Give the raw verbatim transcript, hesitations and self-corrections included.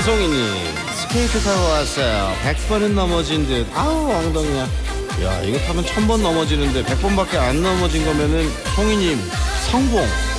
송이님 스케이트 타고 왔어요. 백 번은 넘어진 듯. 아우 엉덩이야. 야 이거 타면 천 번 넘어지는데 백 번밖에 안 넘어진 거면은 송이님 성공.